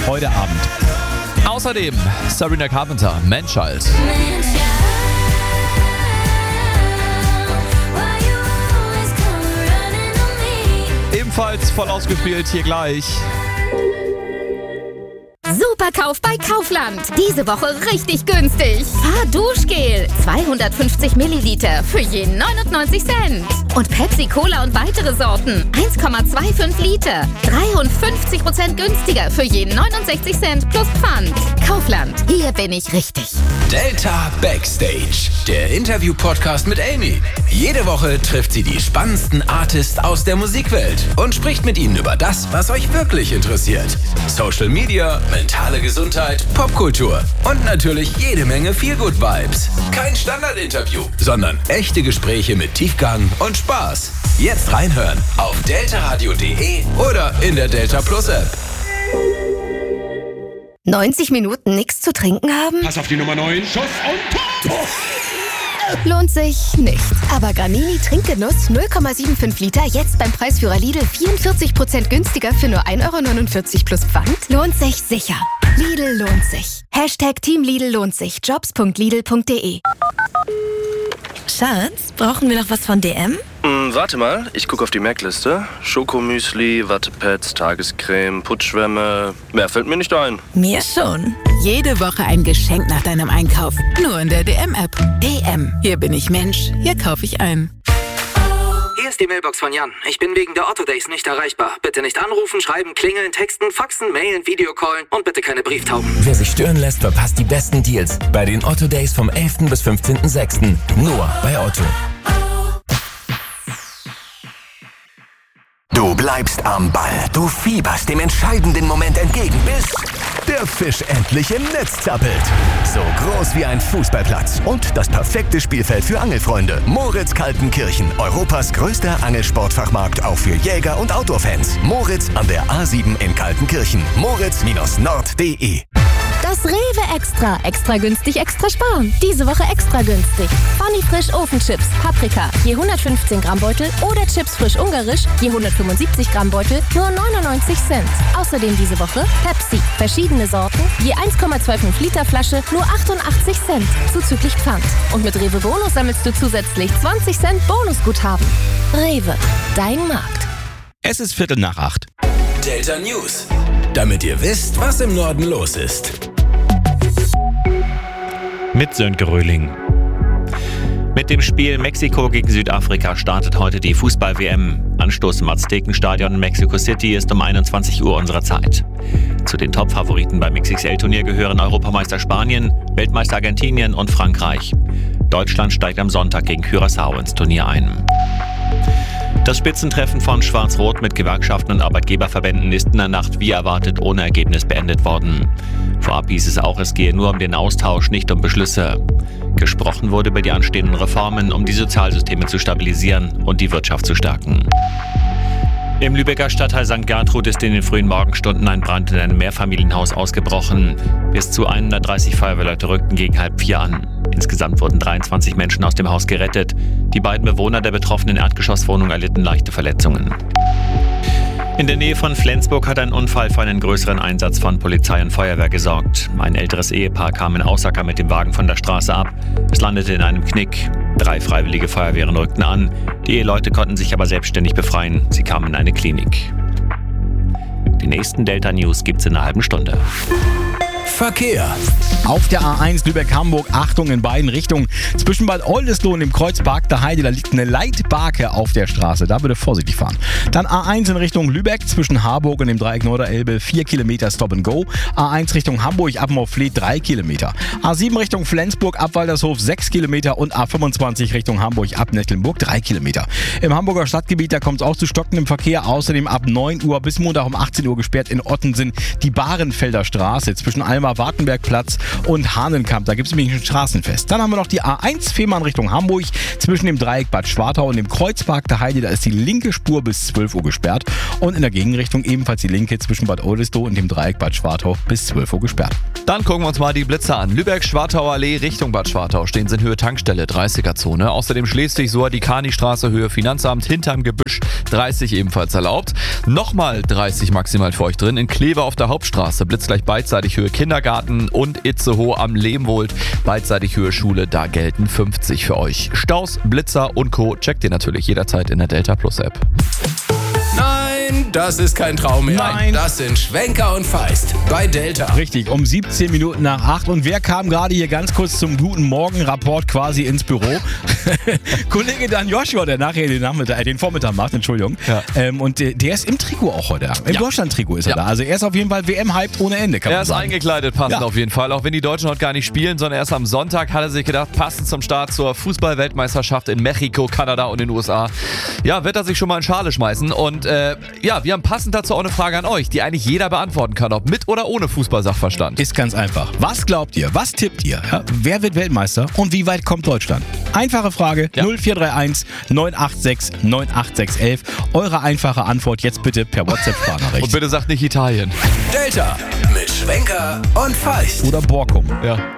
heute Abend. Außerdem Sabrina Carpenter, Man-Child. Ebenfalls voll ausgespielt hier gleich. Superkauf bei Kaufland. Diese Woche richtig günstig. Fahrduschgel 250 Milliliter für je 99 Cent. Und Pepsi Cola und weitere Sorten 1,25 Liter. 53% günstiger für je 69 Cent plus Pfand. Kaufland, hier bin ich richtig. Delta Backstage, der Interview-Podcast mit Amy. Jede Woche trifft sie die spannendsten Artists aus der Musikwelt und spricht mit ihnen über das, was euch wirklich interessiert. Social Media, mentale Gesundheit, Popkultur und natürlich jede Menge Feel-Good-Vibes. Kein Standardinterview, sondern echte Gespräche mit Tiefgang und Spaß. Jetzt reinhören auf deltaradio.de oder in der Delta Plus App. 90 Minuten nichts zu trinken haben? Pass auf die Nummer 9. Schuss und Tor! Lohnt sich nicht. Aber Granini Trinkgenuss 0,75 Liter jetzt beim Preisführer Lidl 44% günstiger für nur 1,49 € plus Pfand? Lohnt sich sicher. Lidl lohnt sich. Team Lidl lohnt sich. Jobs.lidl.de. Schatz, brauchen wir noch was von DM? Warte mal, ich gucke auf die Merkliste. Schokomüsli, Wattepads, Tagescreme, Putzschwämme. Mehr fällt mir nicht ein. Mir schon. Jede Woche ein Geschenk nach deinem Einkauf. Nur in der DM-App. DM. Hier bin ich Mensch. Hier kaufe ich ein. Hier ist die Mailbox von Jan. Ich bin wegen der Otto Days nicht erreichbar. Bitte nicht anrufen, schreiben, klingeln, texten, faxen, mailen, Videocallen und bitte keine Brieftauben. Wer sich stören lässt, verpasst die besten Deals bei den Otto Days vom 11. bis 15.06. Nur bei Otto. Du bleibst am Ball. Du fieberst dem entscheidenden Moment entgegen, bis der Fisch endlich im Netz zappelt. So groß wie ein Fußballplatz und das perfekte Spielfeld für Angelfreunde. Moritz Kaltenkirchen, Europas größter Angelsportfachmarkt, auch für Jäger und Outdoor-Fans. Moritz an der A7 in Kaltenkirchen. Moritz-nord.de. Das Rewe Extra. Extra günstig, extra sparen. Diese Woche extra günstig. Funny Frisch Ofenchips, Paprika, je 115 Gramm Beutel oder Chips frisch ungarisch, je 175 Gramm Beutel, nur 99 Cent. Außerdem diese Woche Pepsi, verschiedene Sorten, je 1,25 Liter Flasche, nur 88 Cent, zuzüglich Pfand. Und mit Rewe Bonus sammelst du zusätzlich 20 Cent Bonusguthaben. Rewe, dein Markt. Es ist 7:45. Delta News, damit ihr wisst, was im Norden los ist. Mit Sönke Röhling. Mit dem Spiel Mexiko gegen Südafrika startet heute die Fußball-WM. Anstoß im Aztekenstadion in Mexico City ist um 21 Uhr unserer Zeit. Zu den Top-Favoriten beim XXL-Turnier gehören Europameister Spanien, Weltmeister Argentinien und Frankreich. Deutschland steigt am Sonntag gegen Curaçao ins Turnier ein. Das Spitzentreffen von Schwarz-Rot mit Gewerkschaften und Arbeitgeberverbänden ist in der Nacht wie erwartet ohne Ergebnis beendet worden. Vorab hieß es auch, es gehe nur um den Austausch, nicht um Beschlüsse. Gesprochen wurde über die anstehenden Reformen, um die Sozialsysteme zu stabilisieren und die Wirtschaft zu stärken. Im Lübecker Stadtteil St. Gertrud ist in den frühen Morgenstunden ein Brand in einem Mehrfamilienhaus ausgebrochen. Bis zu 130 Feuerwehrleute rückten gegen 3:30 an. Insgesamt wurden 23 Menschen aus dem Haus gerettet. Die beiden Bewohner der betroffenen Erdgeschosswohnung erlitten leichte Verletzungen. In der Nähe von Flensburg hat ein Unfall für einen größeren Einsatz von Polizei und Feuerwehr gesorgt. Ein älteres Ehepaar kam in Aussacker mit dem Wagen von der Straße ab. Es landete in einem Knick. 3 freiwillige Feuerwehren rückten an. Die Eheleute konnten sich aber selbstständig befreien. Sie kamen in eine Klinik. Die nächsten Delta News gibt's in einer halben Stunde. Verkehr. Auf der A1 Lübeck-Hamburg, Achtung in beiden Richtungen. Zwischen Bad Oldesloe und dem Kreuzpark der Heide, da liegt eine Leitbarke auf der Straße. Da bitte vorsichtig fahren. Dann A1 in Richtung Lübeck, zwischen Harburg und dem Dreieck Norderelbe, 4 Kilometer Stop and Go. A1 Richtung Hamburg, ab Moorfleet, 3 Kilometer. A7 Richtung Flensburg, ab Waldershof, 6 Kilometer. Und A25 Richtung Hamburg, ab Mecklenburg, 3 Kilometer. Im Hamburger Stadtgebiet, da kommt es auch zu stockendem Verkehr. Außerdem ab 9 Uhr bis Montag um 18 Uhr gesperrt in Ottensen die Bahrenfelder Straße. Zwischen Alma Wartenbergplatz und Hahnenkamp. Da gibt es nämlich ein Straßenfest. Dann haben wir noch die A1 Fehmarn Richtung Hamburg zwischen dem Dreieck Bad Schwartau und dem Kreuzpark der Heide. Da ist die linke Spur bis 12 Uhr gesperrt und in der Gegenrichtung ebenfalls die linke zwischen Bad Oldesloe und dem Dreieck Bad Schwartau bis 12 Uhr gesperrt. Dann gucken wir uns mal die Blitze an. Lübeck-Schwartauer Allee Richtung Bad Schwartau stehen sie in Höhe Tankstelle, 30er-Zone. Außerdem Schleswig-Sohr-Dikani-Straße, Höhe Finanzamt, hinterm Gebüsch 30 ebenfalls erlaubt. Nochmal 30 maximal für euch drin. In Kleve auf der Hauptstraße, blitzgleich beidseitig Höhe Kindergarten und Itzehoe am Lehmwold, beidseitig Höhe Schule, da gelten 50 für euch. Staus, Blitzer und Co. checkt ihr natürlich jederzeit in der Delta Plus App. Nein, das ist kein Traum mehr. Nein. Das sind Schwenker und Feist bei Delta. Richtig, um 17 Minuten nach 8. Und wer kam gerade hier ganz kurz zum Guten Morgen-Rapport quasi ins Büro? Kollege Dan Joshua, der nachher den Vormittag macht, Entschuldigung. Ja. Und der ist im Trikot auch heute. Im Deutschland-Trikot ist er da. Also er ist auf jeden Fall WM-hyped ohne Ende, kann man sagen. Er ist eingekleidet, passend auf jeden Fall. Auch wenn die Deutschen heute gar nicht spielen, sondern erst am Sonntag hat er sich gedacht, passend zum Start zur Fußball-Weltmeisterschaft in Mexiko, Kanada und den USA. Ja, wird er sich schon mal in Schale schmeißen. Und wir haben passend dazu auch eine Frage an euch, die eigentlich jeder beantworten kann, ob mit oder ohne Fußballsachverstand. Ist ganz einfach. Was glaubt ihr? Was tippt ihr? Ja, wer wird Weltmeister und wie weit kommt Deutschland? Einfache Frage, 0431 986 98611. Eure einfache Antwort jetzt bitte per WhatsApp-Sprachnachricht. Und bitte sagt nicht Italien. Delta mit Schwenker und Feist. Oder Borkum. Ja.